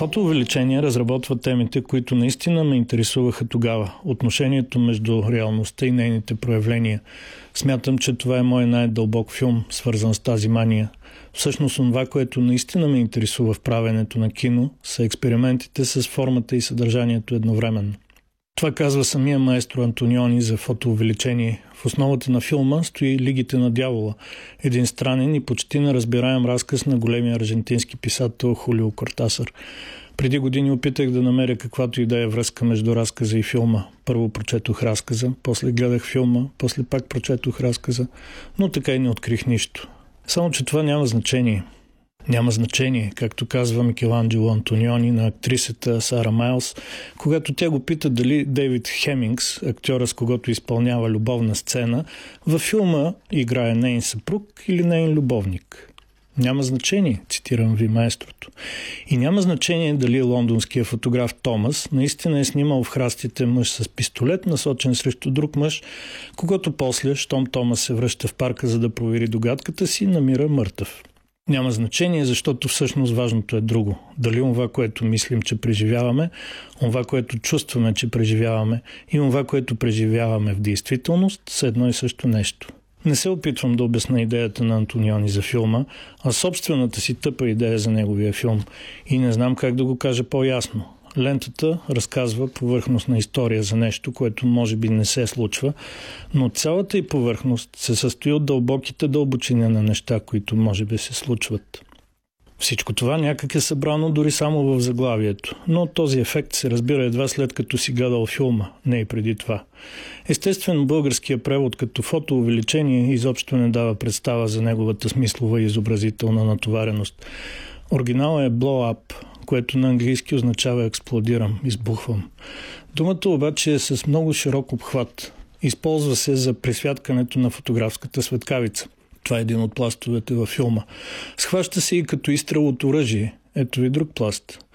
Фотоувеличение разработва темите, които наистина ме интересуваха тогава. Отношението между реалността и нейните проявления. Смятам, че това е мой най-дълбок филм, свързан с тази мания. Всъщност, това, което наистина ме интересува в правенето на кино, са експериментите с формата и съдържанието едновременно. Това казва самия маестро Антониони за фотоувеличение. В основата на филма стои Лигите на дявола, един странен и почти неразбираем разказ на големия аржентински писател Хулио Кортасар. Преди години опитах да намеря каквато и да е връзка между разказа и филма. Първо прочетох разказа, после гледах филма, после пак прочетох разказа, но така и не открих нищо. Само че това няма значение. Няма значение, както казва Микеланджело Антониони на актрисата Сара Майлс, когато тя го пита дали Дейвид Хемингс, актьора с когото изпълнява любовна сцена, във филма играе нейн съпруг или нейн любовник. Няма значение, цитирам ви маестрото. И няма значение дали лондонският фотограф Томас наистина е снимал в храстите мъж с пистолет, насочен срещу друг мъж, когато после, щом Томас се връща в парка, за да провери догадката си, намира мъртъв. Няма значение, защото всъщност важното е друго. Дали онова, което мислим, че преживяваме, онова, което чувстваме, че преживяваме и онова, което преживяваме в действителност, са едно и също нещо. Не се опитвам да обясня идеята на Антониони за филма, а собствената си тъпа идея за неговия филм. И не знам как да го кажа по-ясно. Лентата разказва повърхностна история за нещо, което може би не се случва, но цялата й повърхност се състои от дълбоките дълбочини на неща, които може би се случват. Всичко това някак е събрано дори само в заглавието, но този ефект се разбира едва след като си гледал филма, не и преди това. Естествено, българският превод като фотоувеличение изобщо не дава представа за неговата смислова и изобразителна натовареност. Оригиналът е blow up, което на английски означава експлодирам, избухвам. Думата обаче е с много широк обхват. Използва се за присвяткането на фотографската светкавица. Това е един от пластовете във филма. Схваща се и като изстрел от оръжие. Ето ви друг пласт.